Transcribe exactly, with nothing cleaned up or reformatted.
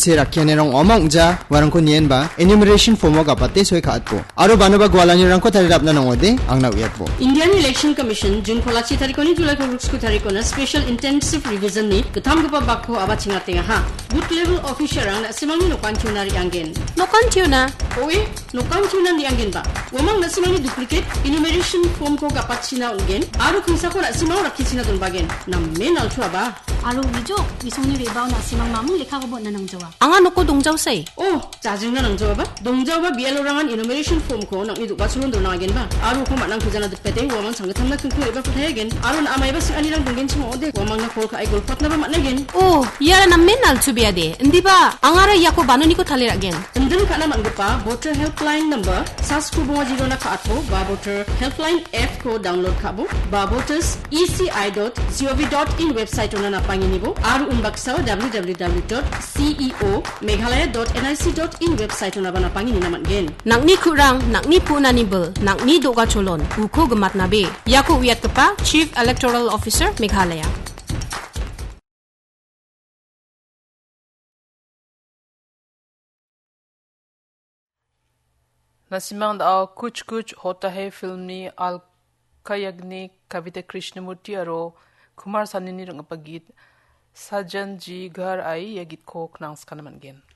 Sirakiane rong omang ja warang ko nien ba enumeration form ga patte soi khat po aro banoba gwalani rang ko thari rapna nongode angna uyat po Indian Election Commission jun kholachi tarikoni julai ko rules ko tarikona special intensive revision ni katham gapa bakho aba chinga tenga ha boot level officer ang nasimang no kan tunari angin no kan tuna oi no kan tuna ni angin ba wamang nasimang duplicate enumeration form ko gapat china ungen aro khisa ko nasimang rakhi china don bagen nam men al chua ba aro wijo wisongni rebaw nasimang mamu lekha ko bon nanang jawa anga no ko dongjaw sai oh jajing na nang jawa ba dongjaw ba bialo rangan enumeration form ko nang ni du ba chulon don angin ba aro ko manang khujana dupete wamang sangatham na khku eba phuthay gen aro na amai ba si ani rang donggen chmo ode wamang na kol ka ai gol patna ba matna gen oh yara na men al chubia de ndi ba angara yako banoni ko thalira gen ndin kana man gupa voter helpline number sas ku bo zero na khatho ba voter helpline app ko download khabo ba voters e c i dot gov dot in website ona na pangi nibo aro umbaksa w w w dot ceo meghalaya dot n i c dot in website ona bana pangi ni naman gen nakni khurang nakni punani bel nakni doga cholon uko gamat nabe yako wiat kapa chief electoral officer meghalaya नसीमांद आओ कुछ कुछ होता है फिल्म नी अलका याग्निक कविता कृष्णमूर्ति और कुमार सानू नी रंगपा गीत सजन जी घर आई या गीत को खनांस खाना मन गेन